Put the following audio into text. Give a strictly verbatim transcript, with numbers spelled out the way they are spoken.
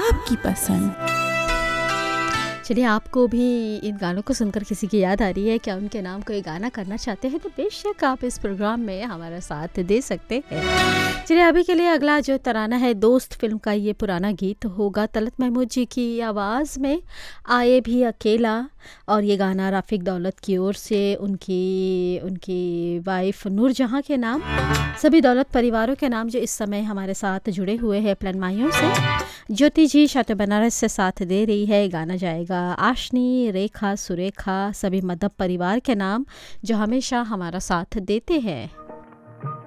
आपकी पसंद। चलिए, आपको भी इन गानों को सुनकर किसी की याद आ रही है क्या? उनके नाम कोई गाना करना चाहते हैं तो बेशक आप इस प्रोग्राम में हमारा साथ दे सकते हैं। चलिए, अभी के लिए अगला जो तराना है दोस्त फिल्म का ये पुराना गीत होगा तलत महमूद जी की आवाज़ में, आए भी अकेला। और ये गाना राफिक दौलत की ओर से उनकी उनकी वाइफ नूरजहां के नाम, सभी दौलत परिवारों के नाम जो इस समय हमारे साथ जुड़े हुए हैं प्लान माइयों से। ज्योति जी शातो बनारस से साथ दे रही है। गाना जाएगा आशनी, रेखा, सुरेखा, सभी मदब परिवार के नाम जो हमेशा हमारा साथ देते हैं।